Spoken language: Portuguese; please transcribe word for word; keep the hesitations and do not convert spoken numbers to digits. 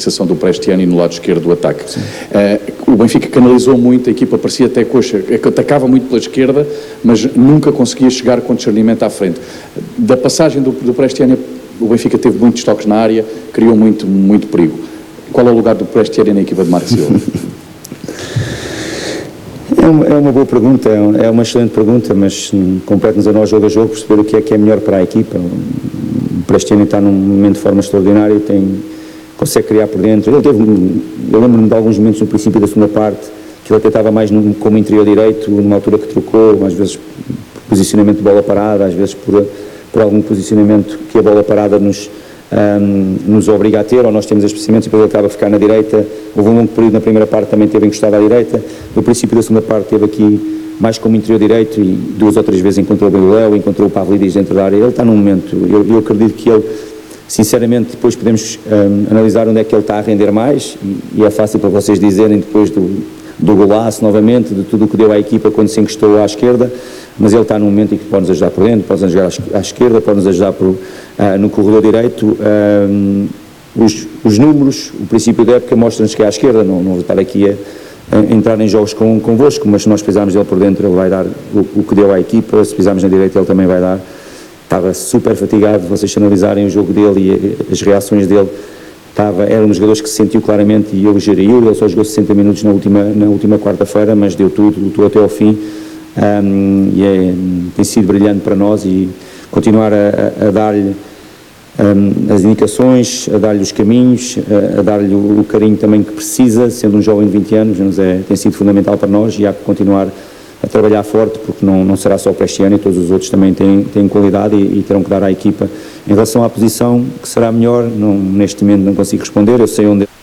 fixação do Prestiani no lado esquerdo do ataque. Uh, o Benfica canalizou muito, a equipa parecia até coxa, atacava muito pela esquerda, mas nunca conseguia chegar com discernimento à frente. Da passagem do, do Prestiani, o Benfica teve muitos toques na área, criou muito, muito perigo. Qual é o lugar do Prestiani na equipa de Marco Silva? É uma, é uma boa pergunta, é uma excelente pergunta, mas compete-nos a nós jogo a jogo perceber o que é que é melhor para a equipa. O Prestiani está num momento de forma extraordinária, tem, consegue criar por dentro. Ele teve, eu lembro-me de alguns momentos no princípio da segunda parte, que ele até estava mais no, como interior direito, numa altura que trocou, às vezes por posicionamento de bola parada, às vezes por, por algum posicionamento que a bola parada nos... Um, nos obriga a ter, ou nós temos estes procedimentos e depois ele acaba a ficar na direita. Houve um longo período na primeira parte, também teve encostado à direita. No princípio da segunda parte teve aqui mais como interior direito e duas ou três vezes encontrou bem o Léo, encontrou o Pavlidis dentro da área. Ele está num momento, eu, eu acredito que ele, sinceramente, depois podemos um, analisar onde é que ele está a render mais e, e é fácil para vocês dizerem depois do, do golaço novamente, de tudo o que deu à equipa quando se encostou à esquerda, mas ele está num momento em que pode nos ajudar por dentro, pode nos ajudar à esquerda, pode nos ajudar por, uh, no corredor direito. Uh, os, os números, o princípio da época mostra-nos que é à esquerda, não, não vou estar aqui a, a entrar em jogos com, convosco, mas se nós pisarmos ele por dentro, ele vai dar o, o que deu à equipa. Se pisarmos na direita, ele também vai dar. Estava super fatigado, vocês analisarem o jogo dele e as reações dele, estava, era um dos jogadores que se sentiu claramente, e eu geriu, ele só jogou sessenta minutos na última, na última quarta-feira, mas deu tudo, lutou até ao fim. Um, e é, tem sido brilhante para nós e continuar a, a, a dar-lhe um, as indicações, a dar-lhe os caminhos, a, a dar-lhe o, o carinho também que precisa, sendo um jovem de vinte anos, mas é, tem sido fundamental para nós e há que continuar a trabalhar forte, porque não, não será só o Prestiani, todos os outros também têm, têm qualidade e, e terão que dar à equipa. Em relação à posição que será melhor, não, neste momento não consigo responder, eu sei onde